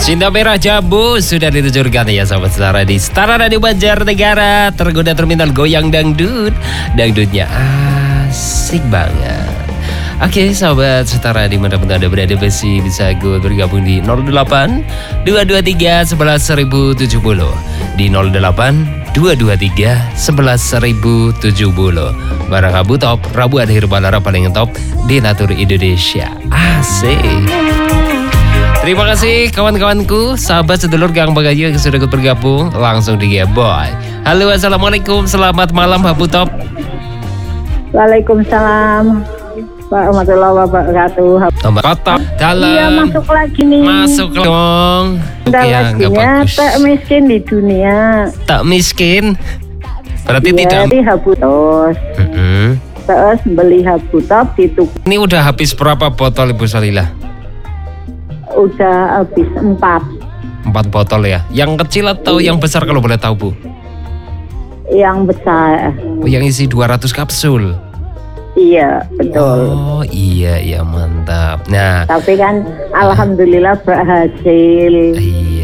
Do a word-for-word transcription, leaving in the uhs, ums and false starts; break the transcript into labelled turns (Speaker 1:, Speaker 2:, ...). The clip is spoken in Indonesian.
Speaker 1: Cinta Merah Jambu sudah ditujukan ya sahabat setara di Setara Radio Banjarnegara. Tergoda terminal goyang dangdut. Dangdutnya asik banget. Oke sahabat setara dimanapun Anda berada masih bisa gue bergabung di nol delapan dua dua tiga sebelas seribu tujuh puluh. Di nol delapan dua dua tiga sebelas seribu tujuh puluh. Barang Abu Top, Rabu akhir balara paling top di Natur Indonesia. Asik. Terima kasih kawan-kawanku, sahabat sedulur Gang Bagayu yang sudah ikut bergabung langsung di G-Boy. Halo, assalamualaikum, selamat malam Abu Top.
Speaker 2: Waalaikumsalam warahmatullahi wabarakatuh.
Speaker 1: Kota dalam.
Speaker 2: Iya, masuk lagi nih.
Speaker 1: Masuk dong.
Speaker 2: Udah
Speaker 1: ya,
Speaker 2: laginya tak miskin di dunia.
Speaker 1: Tak miskin. Berarti
Speaker 2: ya,
Speaker 1: tidak.
Speaker 2: Di Habutos.
Speaker 1: Mm-hmm.
Speaker 2: Terus beli Habutop di tuku.
Speaker 1: Ini udah habis berapa botol Ibu Salilah?
Speaker 2: Udah habis empat.
Speaker 1: Empat botol ya. Yang kecil atau yang besar kalau boleh tahu Bu?
Speaker 2: Yang besar.
Speaker 1: Oh, yang isi dua ratus kapsul.
Speaker 2: Iya, betul.
Speaker 1: Oh iya iya mantap. Nah,
Speaker 2: tapi kan alhamdulillah berhasil.
Speaker 1: Iya.